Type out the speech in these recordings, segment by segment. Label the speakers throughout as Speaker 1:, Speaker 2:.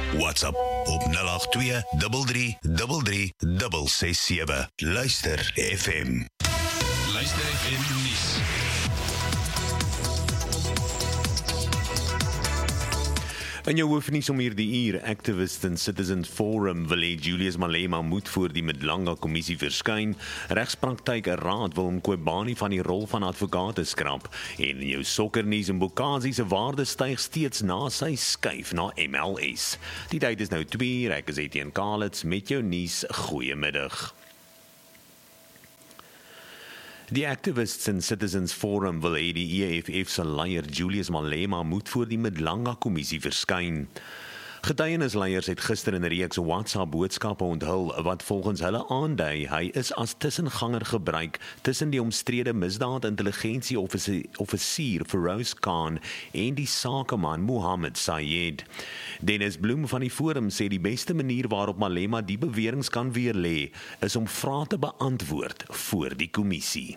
Speaker 1: WhatsApp op 082 33 33667. Luister FM.
Speaker 2: Luister FM nuus.
Speaker 3: In jou hoofnuus om hierdie uur, Activist and Citizen Forum wil hê Julius Malema moet voor die Mdlanga kommissie verskyn. Regspraktyk Raad wil Mqobani van die rol van advokate skrap. En in jou sokkernuus, Mbokazi se waarde styg steeds na sy skuif na MLS. Die tyd is nou 2:00, ek is Etienne Kalitz met jou nuus. Goeiemiddag. Die Activists and Citizens Forum wil hê die EFF se leier Julius Malema moet voor die Mdlanga kommissie verskyn. Getuienisleiers het gister in 'n reeks WhatsApp-boodskappe onthul wat volgens hulle aandui hy is as tussenganger gebruik tussen die omstrede misdaad-intelligensie-offisier Feroz Khan en die sakeman Mohammed Sayed. Dennis Bloem van die Forum sê die beste manier waarop Malema die beweringe kan weerlê is om vrae te beantwoord voor die kommissie.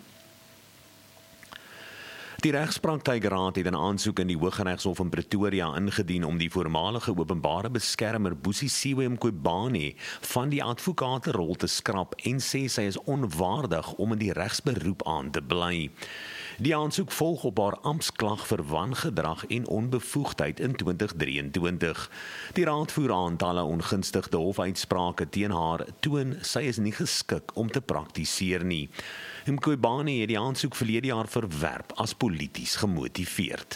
Speaker 3: Die Regspraktykraad het 'n aansoek in die Hooggeregshof in Pretoria ingedien om die voormalige openbare beskermer Busisiwe Mqobani van die advokatenrol te skrap en sê sy is onwaardig om in die regsberoep aan te bly. Die aansoek volg op haar amptsklag vir wangedrag en onbevoegdheid in 2023. Die raad voer aan talle ongunstige hofuitsprake teen haar toon sy is nie geskik om te praktiseer nie. Mqobani het die aansoek verlede jaar verwerp as polities gemotiveerd.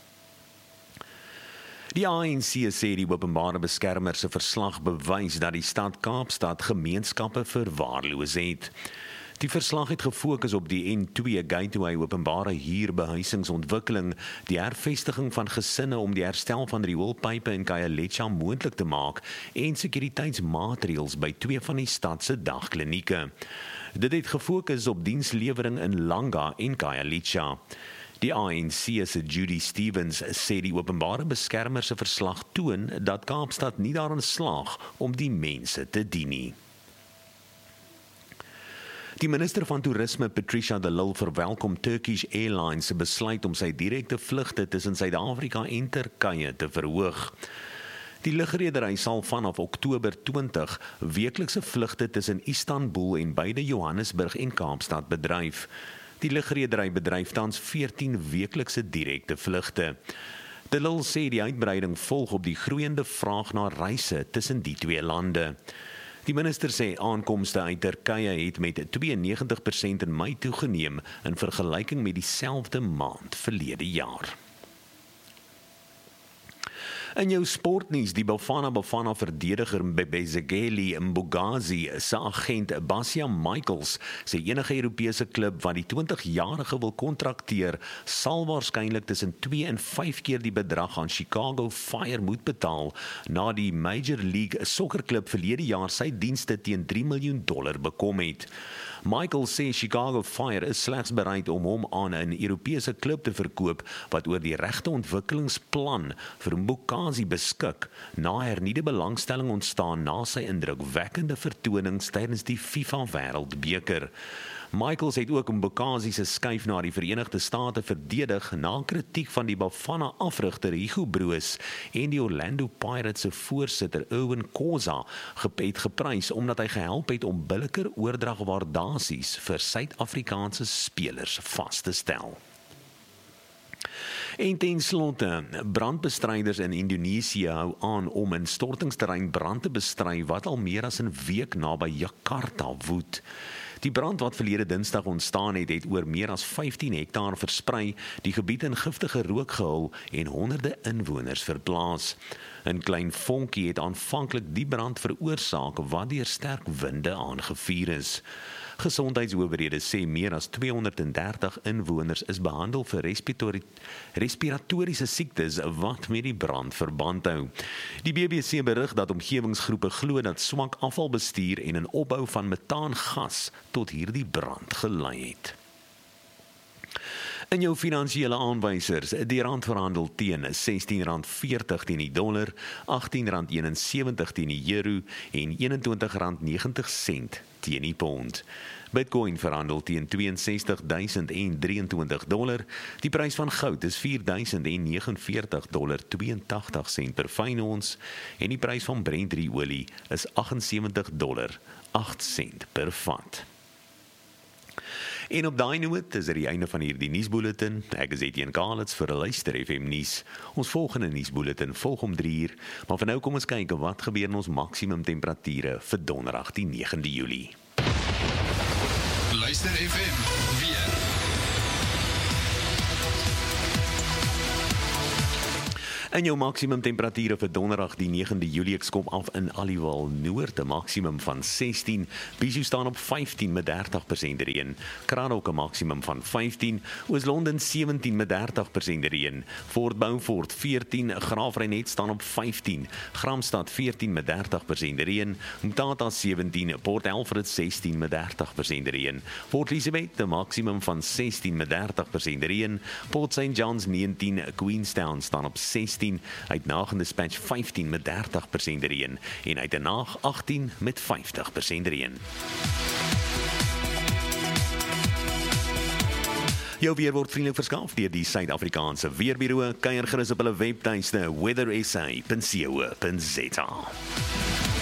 Speaker 3: Die ANC sê die openbare beskermer se verslag bewys dat die stad Kaapstad gemeenskappe verwaarloos het. Die verslag het gefokus op die N2 Gateway openbare huurbehuisingsontwikkeling, die hervestiging van gesinne om die herstel van rioolpype in Khayelitsha moontlik te maak en sekuriteitsmaatreëls by 2 van die stad se dagklinieke. Dit het gefokus op dienslewering in Langa en Khayelitsha. Die ANC se Judy Stevens sê die openbare beskermer se verslag toon dat Kaapstad nie daarin slaag om die mense te dien nie. Die minister van Toerisme Patricia de Lille verwelkom Turkish Airlines se besluit om sy direkte vlugte tussen Suid-Afrika en Turkye te verhoog. Die lugredery sal vanaf Oktober 20 weeklikse vlugte tussen Istanbul en beide Johannesburg en Kaapstad bedryf. Die lugredery bedryf tans 14 weeklikse direkte vlugte. De Lille sê die uitbreiding volg op die groeiende vraag na reise tussen die twee lande. Die minister sê aankomste uit Turkye het met 92% in Mei toegeneem in vergelyking met dieselfde maand verlede jaar. In jou sportnuus, die Bafana verdediger Mbezegeli Mbokazi se agent Basia Michaels sê enige Europese klub wat die 20-jarige wil kontrakteer, sal waarskynlik tussen 2 en 5 keer die bedrag aan Chicago Fire moet betaal, na die Major League sokkerklub verlede jaar sy dienste teen $3 miljoen bekom het. Michael sê Chicago Fire is slegs bereid om hom aan 'n Europese klub te verkoop wat oor die regte ontwikkelingsplan vir Mbokazi beskik, na hernieude belangstelling ontstaan na sy indrukwekkende vertonings tydens die FIFA Wêreldbeker. Michaels het ook Mbokazi se skuif na die Verenigde State verdedig na kritiek van die Bafana afrigter Hugo Broos en die Orlando Pirates se voorsitter Owen Khoza het geprys omdat hy gehelp het om billiker oordragwaardasies vir Suid-Afrikaanse spelers vas te stel. En ten slotte, brandbestryders in Indonesië hou aan om 'n stortingsterrein brand te bestry wat al meer as 'n week naby Jakarta woed. Die brand wat verlede Dinsdag ontstaan het oor meer as 15 hektaar versprei, die gebied in giftige rook gehul en honderde inwoners verplaas. 'n Klein vonkie het aanvanklik die brand veroorsaak wat deur sterk winde aangevuur is. Gesondheidsowerhede sê meer as 230 inwoners is behandel vir respiratoriese siektes wat met die brand verband hou. Die BBC berig dat omgewingsgroepe glo dat swak afvalbestuur en 'n opbou van metaangas tot hierdie brand gelei het. In jou finansiële aanwysers, die rand verhandel teen R16.40 teen die dollar, R18.71 teen die euro en R21.90 teen die pond. Bitcoin verhandel teen $62,023. Die prys van goud is $4,049,82 per fyn ons en die prys van Brent olie is $78,08 per vat. En op daai noot is die einde van hierdie nuusbulletin. Ek is Etienne Kalitz vir Luister FM nuus. Ons volgende nuusbulletin volg om 3:00, maar vir nou kom ons kyk wat gebeur in ons maksimum temperature vir Donderdag die 9de Julie.
Speaker 2: Luister FM weer.
Speaker 3: En jou maksimum temperature vir Donderdag die 9de Julie, ek skop af in Aliwal Noord, 'n maksimum van 16, Bishu staan op 15 met 30% reën, Kranhoek 'n maksimum van 15, Oos-London 17 met 30% reën, Fort Beaufort 14, Graafrenet staan op 15, Gramstad 14 met 30% reën, Mthatha 17, Port Alfred 16 met 30% reën, Port Elizabeth 'n maksimum van 16 met 30% reën, Port St. John's 19, Queenstown staan op 16, uit Naag en Dispatch 15 met 30% reën en uit Naag 18 met 50% reën. Jou weer word vriendelik verskaf deur die Suid-Afrikaanse Weerbureau. Kuier gerus op hulle webtuiste weathersa.co.za.